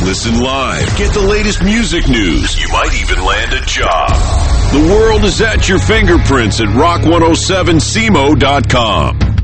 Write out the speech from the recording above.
Listen live. Get the latest music news. You might even land a job. The world is at your fingerprints at rock107semo.com.